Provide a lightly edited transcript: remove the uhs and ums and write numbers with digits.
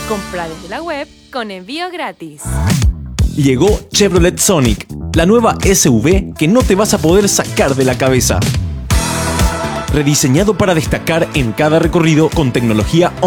Compra desde la web con envío gratis. Llegó Chevrolet Sonic, la nueva SUV que no te vas a poder sacar de la cabeza. Rediseñado para destacar en cada recorrido con tecnología